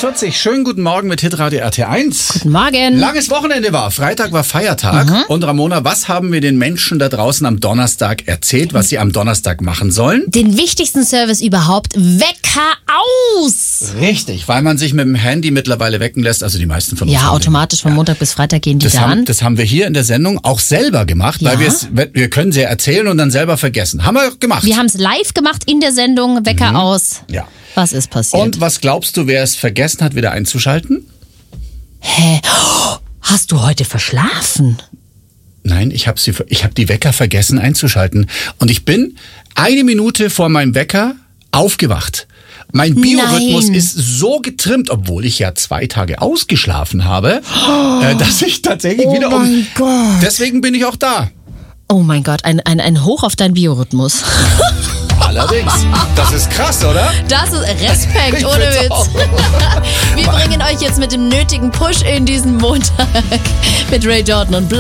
6:40, schönen guten Morgen mit Hitradio RT1. Guten Morgen. Langes Wochenende war, Freitag war Feiertag. Und Ramona, was haben wir den Menschen da draußen am Donnerstag erzählt, was sie am Donnerstag machen sollen? Den wichtigsten Service überhaupt, Wecker aus! Richtig, weil man sich mit dem Handy mittlerweile wecken lässt, also die meisten von uns. Ja, haben automatisch von Montag bis Freitag gehen die das da an. das haben wir hier in der Sendung auch selber gemacht, weil wir können sie erzählen und dann selber vergessen. Haben wir gemacht. Wir haben es live gemacht in der Sendung, Wecker aus. Ja. Was ist passiert? Und was glaubst du, wer es vergessen hat, wieder einzuschalten? Hä? Oh, hast du heute verschlafen? Nein, ich habe die Wecker vergessen einzuschalten. Und ich bin 1 Minute vor meinem Wecker aufgewacht. Mein Biorhythmus ist so getrimmt, obwohl ich ja 2 Tage ausgeschlafen habe, dass ich tatsächlich wieder mein Gott. Deswegen bin ich auch da. Oh mein Gott, ein Hoch auf deinen Biorhythmus. Allerdings. Das ist krass, oder? Das ist Respekt, Ich ohne find's Witz. auch. Wir bringen euch jetzt mit dem nötigen Push in diesen Montag mit Ray Jordan und